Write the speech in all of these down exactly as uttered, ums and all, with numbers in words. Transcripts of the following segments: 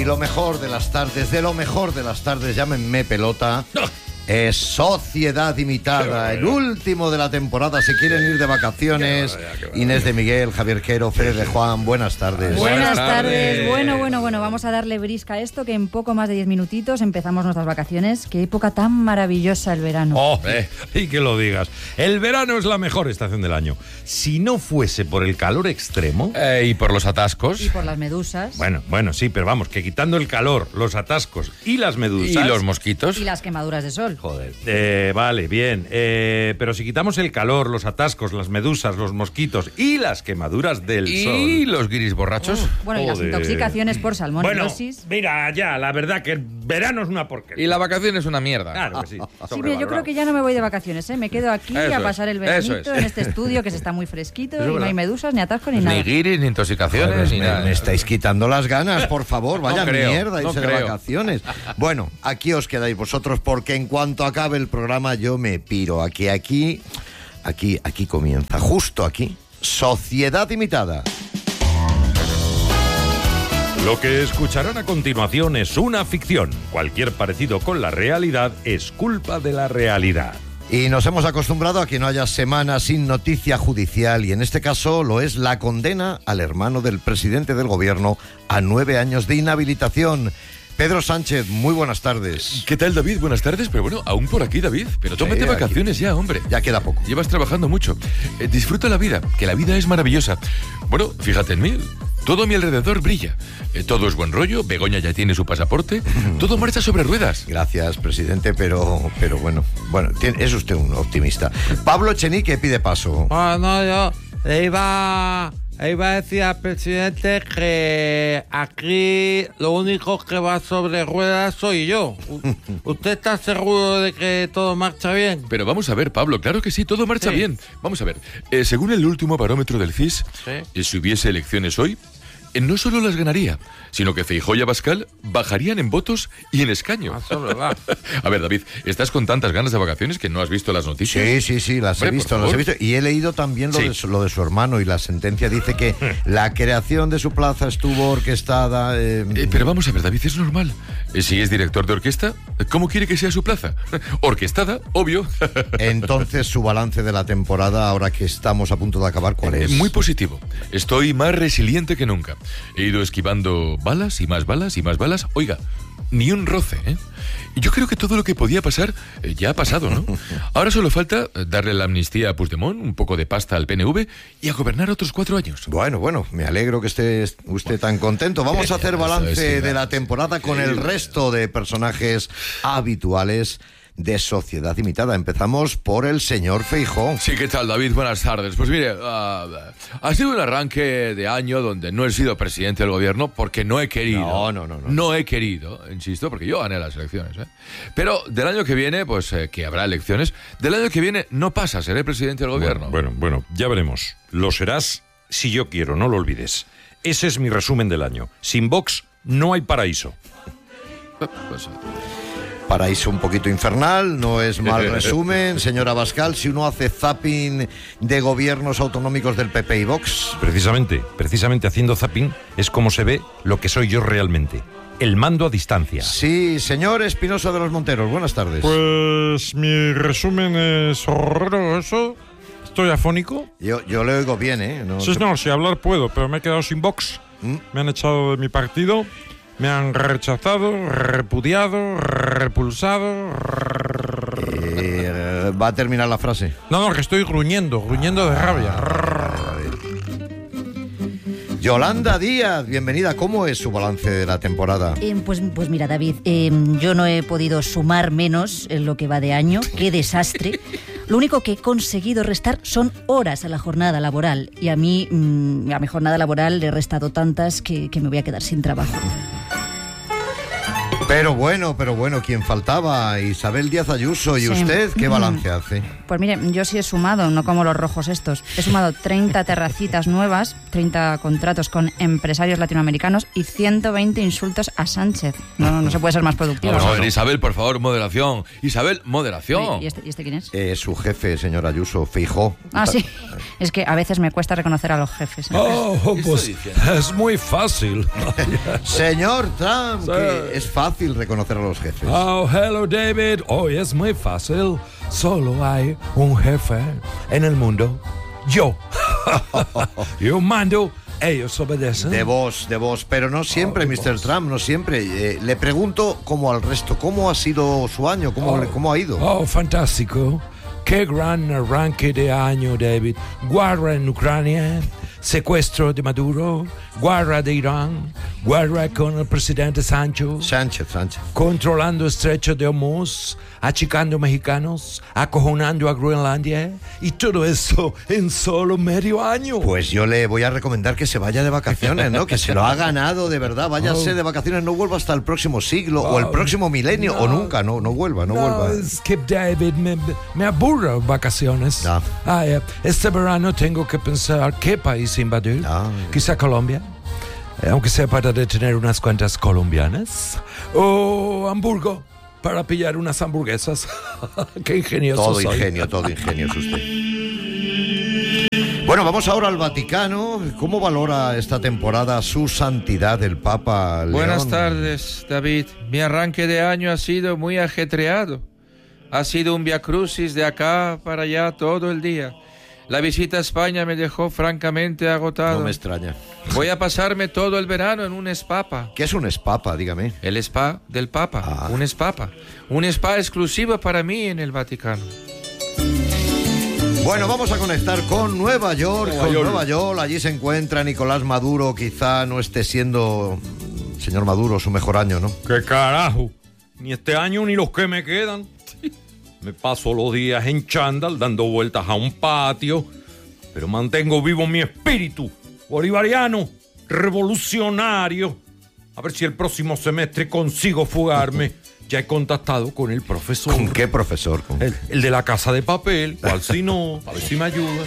Y lo mejor de las tardes, de lo mejor de las tardes, llámenme pelota, es Sociedad Imitada, el último de la temporada. Se quieren ir de vacaciones. Inés de Miguel, Javier Quero, Fede de Juan, buenas tardes. Buenas tardes. Bueno, bueno, bueno, vamos a darle brisca a esto, que en poco más de diez minutitos empezamos nuestras vacaciones. Qué época tan maravillosa el verano. Oh, eh, y que lo digas. El verano es la mejor estación del año. Si no fuese por el calor extremo... Eh, y por los atascos. Y por las medusas. Bueno, bueno, sí, pero vamos, que quitando el calor, los atascos y las medusas... Y los mosquitos. Y las quemaduras de sol. Joder. Eh, vale, bien. Eh, pero si quitamos el calor, los atascos, las medusas, los mosquitos y las quemaduras del y sol... Y los guiris borrachos. Oh, bueno, y las intoxicaciones por salmonelosis. Bueno, mira, ya, la verdad que el verano es una porquería. Y la vacación es una mierda. Claro que sí. Sí, mira, yo creo que ya no me voy de vacaciones, ¿eh? Me quedo aquí Eso a es, pasar el veranito eso es. en este estudio que se está muy fresquito Eso y no verdad. hay medusas, ni atascos, ni Ni nada. guiris, ni intoxicaciones, Joder, ni me, nada. me estáis quitando las ganas, por favor, vaya No creo, mierda, no irse de creo. vacaciones. Bueno, aquí os quedáis vosotros porque en cuanto acabe el programa yo me piro. Aquí, aquí, aquí, aquí comienza, justo aquí, Sociedad Imitada. Lo que escucharán a continuación es una ficción. Cualquier parecido con la realidad es culpa de la realidad. Y nos hemos acostumbrado a que no haya semana sin noticia judicial, y en este caso lo es la condena al hermano del presidente del gobierno a nueve años de inhabilitación. Pedro Sánchez, muy buenas tardes. ¿Qué tal, David? Buenas tardes, pero bueno, aún por aquí, David. Pero tómate Sí, vacaciones aquí. ya, hombre. Ya queda poco. Llevas trabajando mucho. Eh, disfruta la vida, que la vida es maravillosa. Bueno, fíjate en mí. Todo a mi alrededor brilla. Eh, todo es buen rollo. Begoña ya tiene su pasaporte. Todo marcha sobre ruedas. Gracias, presidente, pero, pero bueno, bueno, tiene- es usted un optimista. Pablo Echenique pide paso. Bueno, yo le iba, le iba a decir al presidente que aquí lo único que va sobre ruedas soy yo. U- ¿Usted está seguro de que todo marcha bien? Pero vamos a ver, Pablo, claro que sí, todo marcha Sí. bien. Vamos a ver, eh, según el último barómetro del C I S, Sí. eh, si hubiese elecciones hoy, eh, no solo las ganaría, sino que Feijóo y Abascal bajarían en votos y en escaño. Ah, eso es verdad. A ver, David, estás con tantas ganas de vacaciones que no has visto las noticias. Sí, sí, sí, las he Hombre, por visto, las he favor. visto. Y he leído también lo, Sí. de su, lo de su hermano, y la sentencia dice que la creación de su plaza estuvo orquestada... eh, Eh, pero vamos a ver, David, es normal. Eh, si es director de orquesta, ¿cómo quiere que sea su plaza? Orquestada, obvio. Entonces, su balance de la temporada, ahora que estamos a punto de acabar, ¿cuál Eh, es? Muy positivo. Estoy más resiliente que nunca. He ido esquivando balas y más balas y más balas. Oiga, ni un roce, ¿eh? Y yo creo que todo lo que podía pasar eh, ya ha pasado, ¿no? Ahora solo falta eh, darle la amnistía a Puigdemont, un poco de pasta al P N V y a gobernar otros cuatro años. Bueno, bueno, me alegro que esté usted tan contento. Vamos a hacer Ya, balance eso es, sí, de la sí. temporada con el resto de personajes habituales de Sociedad Imitada. Empezamos por el señor Feijóo. Sí, ¿qué tal, David? Buenas tardes. Pues mire, ah, ha sido un arranque de año donde no he sido presidente del gobierno porque no he querido. No, no, no, no. No he querido, insisto, porque yo gané las elecciones. ¿eh? Pero del año que viene, pues eh, que habrá elecciones, del año que viene no pasa, seré presidente del gobierno. Bueno, bueno, bueno, ya veremos. Lo serás si yo quiero, no lo olvides. Ese es mi resumen del año. Sin Vox no hay paraíso. Pues, Paraíso un poquito infernal, no es mal resumen. Señor Abascal, si uno hace zapping de gobiernos autonómicos del P P y Vox... Precisamente, precisamente haciendo zapping es como se ve lo que soy yo realmente. El mando a distancia. Sí, señor Espinosa de los Monteros, buenas tardes. Pues mi resumen es horroroso. Estoy afónico. Yo, yo le oigo bien, ¿eh? No Sí, se- no, si hablar puedo, pero me he quedado sin Vox. ¿Mm? Me han echado de mi partido. Me han rechazado, repudiado, repulsado. Eh, va a terminar la frase. No, no, que estoy gruñendo, gruñendo de rabia. Yolanda Díaz, bienvenida. ¿Cómo es su balance de la temporada? Eh, pues, pues mira, David, eh, yo no he podido sumar menos en lo que va de año. ¡Qué desastre! Lo único que he conseguido restar son horas a la jornada laboral. Y a mí, mmm, a mi jornada laboral le he restado tantas que, que me voy a quedar sin trabajo. Pero bueno, pero bueno, quien faltaba, Isabel Díaz Ayuso. ¿Y Sí. usted qué balance hace? Pues mire, yo sí he sumado, no como los rojos estos. He sumado treinta terracitas nuevas, treinta contratos con empresarios latinoamericanos y ciento veinte insultos a Sánchez. No, no se puede ser más productivo. Vamos a ver, Isabel, por favor, moderación. Isabel, moderación. ¿Y este, ¿Y este quién es? Eh, su jefe, señor Ayuso, Feijó. Ah, sí. Es que a veces me cuesta reconocer a los jefes. ¿eh? Oh, ¿Qué pues está diciendo? es muy fácil. Señor Trump, Sí. que es fácil reconocer a los jefes. Oh, hello David. Hoy es muy fácil. Solo hay un jefe en el mundo. Yo. Yo mando, ellos obedecen. De vos, de vos, pero no siempre, Oh, de mister vos. Trump, no siempre. Eh, le pregunto, como al resto, ¿cómo ha sido su año? ¿Cómo, Oh. le- cómo ha ido? Oh, fantástico. Qué gran arranque de año, David. Guerra en Ucrania, secuestro de Maduro, guerra de Irán, guerra con el presidente Sancho, Sánchez, Sánchez. controlando estrecho de Hormuz, achicando mexicanos, acojonando a Groenlandia, y todo eso en solo medio año. Pues yo le voy a recomendar que se vaya de vacaciones, ¿no? Que se lo ha ganado de verdad. Váyase Oh. de vacaciones, no vuelva hasta el próximo siglo o el Oh. próximo milenio o No. nunca, no, no vuelva, no, No, vuelva. es que David, me, me aburro vacaciones. Ya. Ah, eh, este verano tengo que pensar qué país invadir. Ya. Quizá Colombia, eh, aunque sea para detener unas cuantas colombianas. O Hamburgo, para pillar unas hamburguesas. Qué ingenioso Todo soy. ingenio, todo ingenio es usted. Bueno, vamos ahora al Vaticano. ¿Cómo valora esta temporada su santidad el Papa León? Buenas tardes, David. Mi arranque de año ha sido muy ajetreado. Ha sido un viacrucis de acá para allá todo el día. La visita a España me dejó francamente agotado. No me extraña. Voy a pasarme todo el verano en un spa. ¿Qué es un espapa? Dígame. El spa del Papa. Ah. Un spa. Un spa exclusivo para mí en el Vaticano. Bueno, vamos a conectar con Nueva York, Nueva con York. Nueva York. Allí se encuentra Nicolás Maduro. Quizá no esté siendo, señor Maduro, su mejor año, ¿no? ¿Qué carajo? Ni este año ni los que me quedan. Me paso los días en chándal dando vueltas a un patio, pero mantengo vivo mi espíritu bolivariano, revolucionario. A ver si el próximo semestre consigo fugarme. Ya he contactado con el profesor. ¿Con qué profesor? ¿Con El, el de la casa de papel. ¿Cuál si no? A ver si me ayuda.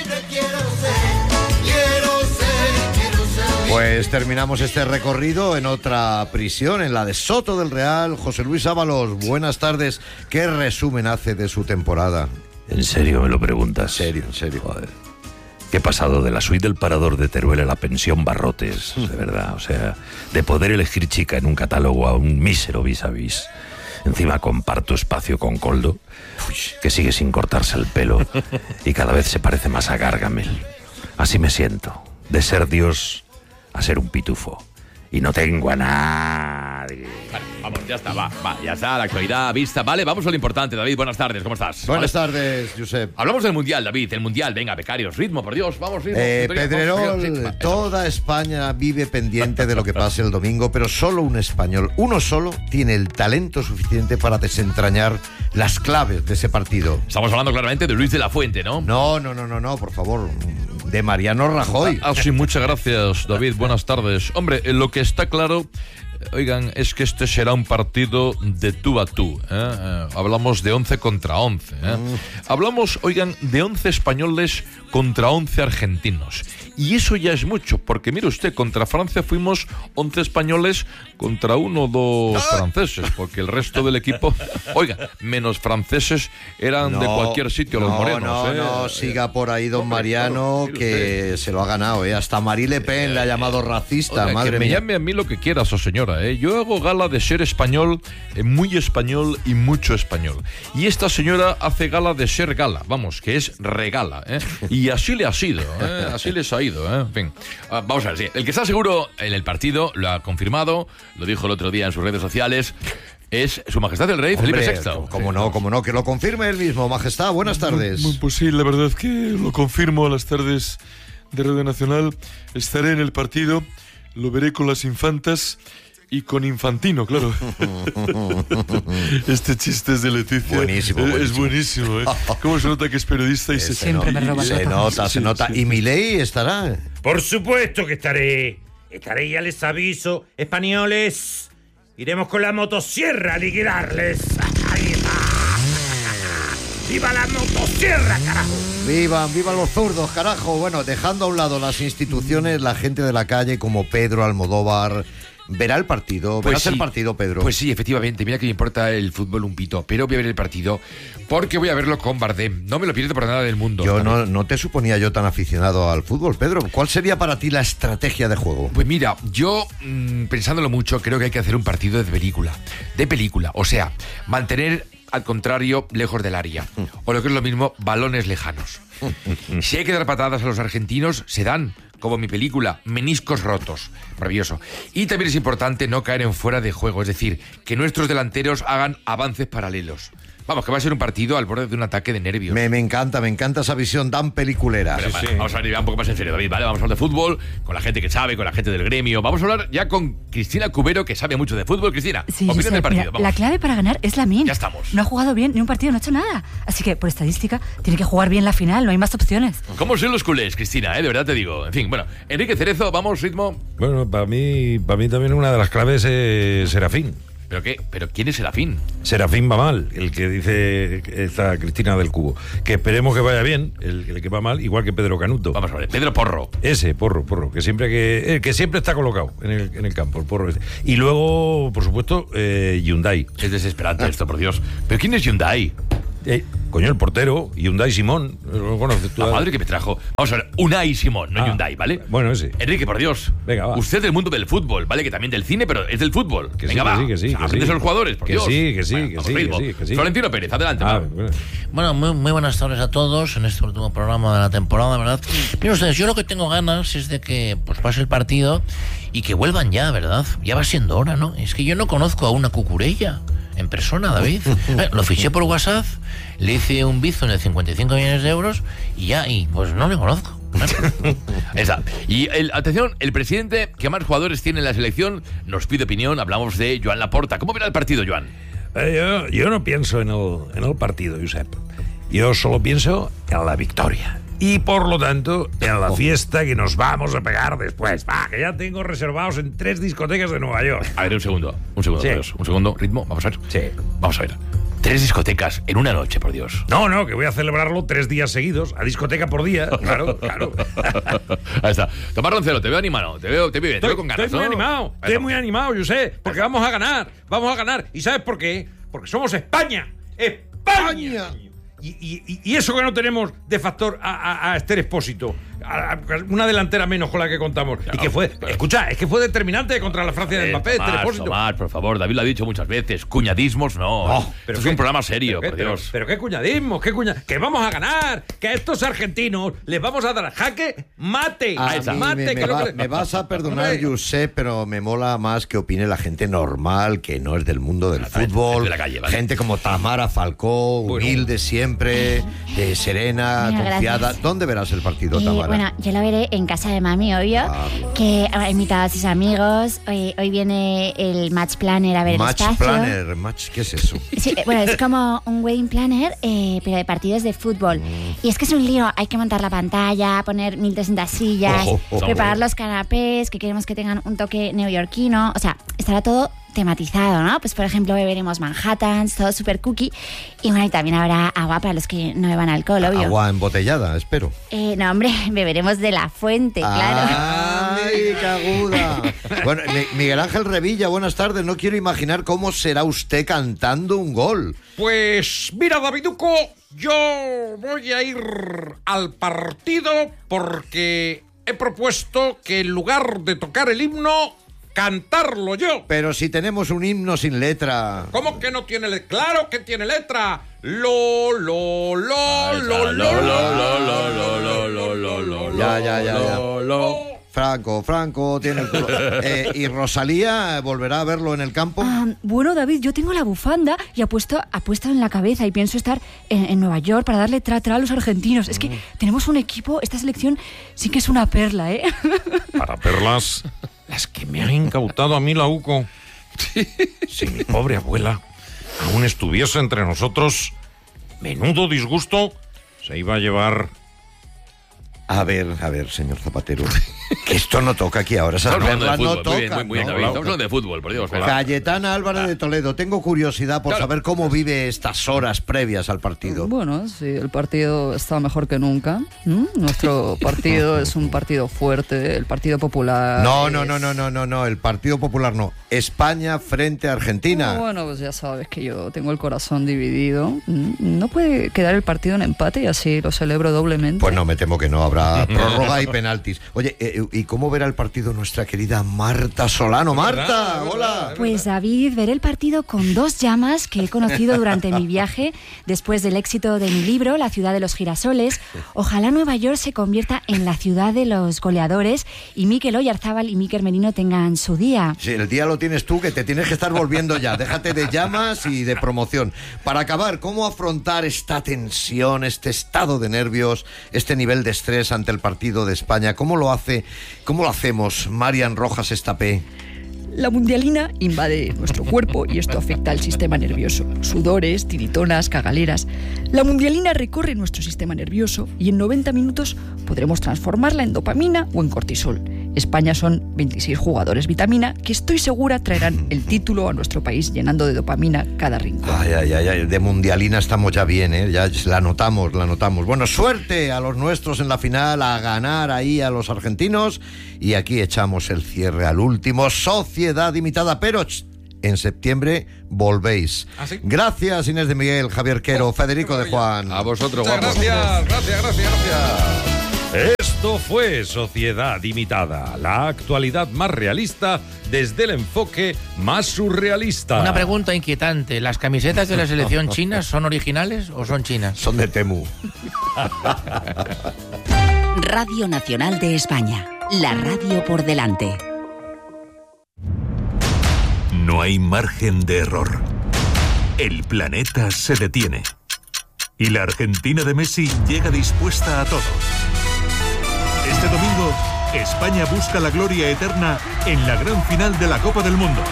Pues terminamos este recorrido en otra prisión, en la de Soto del Real. José Luis Ábalos, buenas tardes. ¿Qué resumen hace de su temporada? ¿En serio me lo preguntas? En serio, en serio. Joder. ¿Qué he pasado de la suite del Parador de Teruel a la pensión Barrotes? De verdad, o sea, de poder elegir chica en un catálogo a un mísero vis a vis. Encima comparto espacio con Coldo, que sigue sin cortarse el pelo y cada vez se parece más a Gargamel. Así me siento, de ser Dios a ser un pitufo. Y no tengo a nadie. Vale, vamos, ya está, va, va, ya está, la actualidad vista. Vale, vamos a lo importante, David, buenas tardes, ¿cómo estás? Buenas Vale. tardes, Josep. Hablamos del Mundial, David, el Mundial, venga, becarios, ritmo, por Dios, vamos, ritmo. Eh, Sintonía, Pedrerol, vamos, sí, va, toda España vive pendiente de lo que pase el domingo, pero solo un español, uno solo, tiene el talento suficiente para desentrañar las claves de ese partido. Estamos hablando claramente de Luis de la Fuente, ¿no? No, no, no, no, no, por favor, de Mariano Rajoy. Ah, sí, muchas gracias, David. Buenas tardes. Hombre, eh, lo que está claro, eh, oigan, es que este será un partido de tú a tú. ¿eh? Eh, hablamos de once contra once. ¿eh? Hablamos, oigan, de once españoles contra once argentinos. Y eso ya es mucho, porque mire usted, contra Francia fuimos once españoles contra uno o dos franceses, porque el resto del equipo, oiga, menos franceses eran de No, cualquier sitio, los no, morenos. No, ¿eh? no, siga por ahí don Hombre, Mariano, claro, que se lo ha ganado, ¿eh? Hasta Marie Le Pen le ha llamado racista, Oiga, madre que me mía. llame a mí lo que quiera esa señora, ¿eh? Yo hago gala de ser español, eh, muy español y mucho español. Y esta señora hace gala de ser gala, vamos, que es regala, ¿eh? Y así le ha sido, ¿eh? Así les ha ido, ¿eh? En fin, ah, vamos a ver, sí. El que está seguro en el partido, lo ha confirmado, lo dijo el otro día en sus redes sociales, es Su Majestad el Rey Hombre, Felipe sexto. Como no, como no, que lo confirme él mismo. Majestad, buenas tardes. Pues sí, la verdad que lo confirmo a las tardes de Radio Nacional. Estaré en el partido, lo veré con las infantas y con Infantino, claro. Este chiste es de Leticia. Buenísimo, Eh, Es buenísimo. buenísimo, ¿eh? ¿Cómo se nota que es periodista y se... Siempre me roba Se el nota, Sí, se nota. sí, ¿Y Milei estará? Por supuesto que estaré. Estaré, ya les aviso, españoles. iremos con la motosierra a liquidarles. Ahí está. ¡Viva la motosierra, carajo! Vivan, vivan los zurdos, carajo. Bueno, dejando a un lado las instituciones, la gente de la calle como Pedro Almodóvar verá el partido. ¿Verás Pues sí. el partido, Pedro? Pues sí, efectivamente. Mira que me importa el fútbol un pito, pero voy a ver el partido porque voy a verlo con Bardem. No me lo pierdo por nada del mundo. Yo no, no te suponía yo tan aficionado al fútbol, Pedro. ¿Cuál sería para ti la estrategia de juego? Pues mira, yo, mmm, pensándolo mucho, creo que hay que hacer un partido de película. De película. O sea, mantener, al contrario, lejos del área. O lo que es lo mismo, balones lejanos. Si hay que dar patadas a los argentinos, se dan. Como mi película, meniscos rotos. Maravilloso. Y también es importante no caer en fuera de juego, es decir, que nuestros delanteros hagan avances paralelos. Vamos, que va a ser un partido al borde de un ataque de nervios. Me, me encanta, me encanta esa visión tan peliculera. Pero, vale, vamos a hablar un poco más en serio, David, ¿vale? Vamos a hablar de fútbol, con la gente que sabe, con la gente del gremio. Vamos a hablar ya con Cristina Cubero, que sabe mucho de fútbol. Cristina, Sí, opinión Josep, del partido. mira, Vamos. la clave para ganar es Lamine. Ya estamos. No ha jugado bien ni un partido, no ha hecho nada. Así que, por estadística, tiene que jugar bien la final, no hay más opciones. ¿Cómo son los culés, Cristina? ¿eh? De verdad te digo. En fin, bueno, Enrique Cerezo, vamos, ritmo. Bueno, para mí, para mí también una de las claves es Serafín. ¿Pero qué? ¿Pero quién es Serafín? Serafín va mal, el que dice esta Cristina del Cubo. Que esperemos que vaya bien, el, el que va mal, igual que Pedro Canuto. Vamos a ver, Pedro Porro. Ese, Porro, Porro, que siempre que, el que siempre está colocado en el, en el campo, el Porro ese. Y luego, por supuesto, eh, Hyundai. Es desesperante esto, por Dios. ¿Pero quién es Hyundai? Eh, coño, el portero, Hyundai Simón. ¿Lo conoces tú? La madre que me trajo. Vamos a ver, Unai Simón, no Ah, Hyundai, ¿vale? Bueno, ese. Enrique, por Dios. Venga, va. Usted del mundo del fútbol, ¿vale? Que también del cine, pero es del fútbol. Que Venga, sí, va. que sí, que sí, O sea, que aprendes sí. a los jugadores, por Que Dios. sí, que sí, Bueno, que vamos, sí, que ritmo. sí, que sí. Florentino Pérez, adelante. Ah, va. bueno. Bueno, muy, muy buenas tardes a todos en este último programa de la temporada, ¿verdad? Miren ustedes, yo lo que tengo ganas es de que pues pase el partido y que vuelvan ya, ¿verdad? Ya va siendo hora, ¿no? Es que yo no conozco a una cucurella en persona, David. Eh, lo fiché por WhatsApp, le hice un bizo de cincuenta y cinco millones de euros y ya, y pues no le conozco. Esa. Y el, atención, el presidente que más jugadores tiene en la selección nos pide opinión. Hablamos de Joan Laporta. ¿Cómo verá el partido, Joan? Eh, yo, yo no pienso en el, en el partido, Josep. Yo solo pienso en la victoria. Y por lo tanto, en la fiesta que nos vamos a pegar después. Va, que ya tengo reservados en tres discotecas de Nueva York. A ver, un segundo. Un segundo, Sí. por Dios. Un segundo, ritmo. Vamos a ver. Sí. Vamos a ver. Tres discotecas en una noche, por Dios. No, no, que voy a celebrarlo tres días seguidos, a discoteca por día. Claro, claro. Ahí está. Tomás Roncero, te veo animado. Te veo, te veo bien, te veo con ganas, estoy muy ¿no? animado, Ahí estoy está. muy animado, yo sé, porque vamos a ganar, vamos a ganar. ¿Y sabes por qué? Porque somos España. ¡España! Y, y- y eso que no tenemos de factor a, a, a Esther Expósito, a- a- una delantera menos con la que contamos. Y que fue, escucha, es que fue determinante contra la Francia de Eh, Mbappé, Esther Tomás, Expósito. Tomás, por favor, David lo ha dicho muchas veces. Cuñadismos, no. No, pero es un programa serio, pero por qué- Dios. Pero, pero qué cuñadismo, qué cuña, que vamos a ganar, que a estos argentinos les vamos a dar jaque mate, A mí mate. me, que me es lo va- que- me vas a perdonar, Hombre, Josep, pero me mola más que opine la gente normal, que no es del mundo del Gente fútbol. de la calle, ¿vale? Gente como Tamara Falcó, humilde siempre, eh, serena, Mira, confiada. gracias. ¿Dónde verás el partido, Eh, Tamara? bueno, yo lo veré en casa de mami, obvio, Ah, bien. que ha invitado a sus amigos. Hoy, hoy viene el match planner a ver Match el espacio. Planner, match, ¿qué es eso? Sí, eh, bueno, es como un wedding planner, eh, pero de partidos de fútbol. Mm. Y es que es un lío, hay que montar la pantalla, poner mil trescientas sillas, Ojo, ojo. preparar los canapés, que queremos que tengan un toque neoyorquino. O sea, estará todo tematizado, ¿no? Pues por ejemplo, beberemos Manhattans, todo súper cookie. Y bueno, y también habrá agua para los que no beban alcohol, obvio. Agua embotellada, espero. Eh, no, hombre, beberemos de la fuente, claro. ¡Ay, qué aguda! Bueno, Mi- Miguel Ángel Revilla, buenas tardes. No quiero imaginar cómo será usted cantando un gol. Pues mira, Daviduco, yo voy a ir al partido porque he propuesto que en lugar de tocar el himno, cantarlo yo. Pero si tenemos un himno sin letra. ¿Cómo que no tiene letra? ¡Claro que tiene letra! Lo, lo, lo, lo, lo, lo, Ya, ya, ya, ya. Franco, Franco tiene el culo. Eh, ¿Y Rosalía volverá a verlo en el campo? Ah, bueno, David, yo tengo la bufanda y apuesto, apuesto en la cabeza y pienso estar en, en Nueva York para darle tra-tra a los argentinos. Es que tenemos un equipo, esta selección sí que es una perla, ¿eh? Para perlas, las que me han incautado a mí la UCO. Si mi pobre abuela aún estuviese entre nosotros, menudo disgusto se iba a llevar. A ver, a ver, señor Zapatero. Que esto no toca aquí ahora. Esas Estamos hablando de perlas fútbol, no muy bien, tocan, muy bien, ¿no? David. Estamos hablando de fútbol, por Dios. Cayetana Álvarez de Toledo, tengo curiosidad por Claro. saber cómo vive estas horas previas al partido. Bueno, sí, el partido está mejor que nunca. ¿Mm? Nuestro partido es un partido fuerte, el Partido Popular. No, es- no, no, no, no, no, no, el Partido Popular no. España frente a Argentina. No, bueno, pues ya sabes que yo tengo el corazón dividido. ¿Mm? ¿No puede quedar el partido en empate y así lo celebro doblemente? Pues no, me temo que no, habrá prórroga y penaltis. Oye, eh, ¿y cómo verá el partido nuestra querida Marta Solano? Marta, hola. Pues David, veré el partido con dos llamas que he conocido durante mi viaje después del éxito de mi libro, La ciudad de los girasoles. Ojalá Nueva York se convierta en la ciudad de los goleadores y Mikel Oyarzábal y Mikel Merino tengan su día. Sí, el día lo tienes tú, que te tienes que estar volviendo ya. Déjate de llamas y de promoción. Para acabar, ¿cómo afrontar esta tensión, este estado de nervios, este nivel de estrés ante el partido de España? ¿Cómo lo hace, cómo lo hacemos, Marian Rojas Estapé? La mundialina invade nuestro cuerpo y esto afecta al sistema nervioso. Sudores, tiritonas, cagaleras. La mundialina recorre nuestro sistema nervioso y en noventa minutos podremos transformarla en dopamina o en cortisol. España son veintiséis jugadores vitamina que estoy segura traerán el título a nuestro país llenando de dopamina cada rincón. Ay, ay, ay, ay, de mundialina estamos ya bien, ¿eh? Ya la notamos, la notamos. Bueno, suerte a los nuestros en la final, a ganar ahí a los argentinos. Y aquí echamos el cierre al último. Sociedad Imitada, pero ch, en septiembre volvéis. ¿Ah, sí? Gracias, Inés de Miguel, Javier Quero, Oh, Federico de Juan. A vosotros, Muchas guapos. gracias, gracias, gracias, gracias. Esto fue Sociedad Imitada, la actualidad más realista desde el enfoque más surrealista. Una pregunta inquietante. ¿Las camisetas de la selección china son originales o son chinas? Son de Temu. Radio Nacional de España. La radio por delante. No hay margen de error. El planeta se detiene. Y la Argentina de Messi llega dispuesta a todo. Este domingo, España busca la gloria eterna en la gran final de la Copa del Mundo.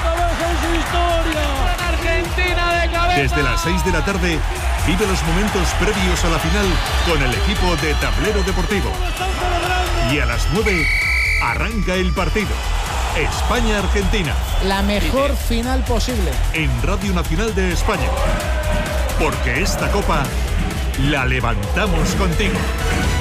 Desde las seis de la tarde, vive los momentos previos a la final con el equipo de Tablero Deportivo. Y a las nueve, arranca el partido. España-Argentina. La mejor final posible. En Radio Nacional de España. Porque esta copa la levantamos contigo.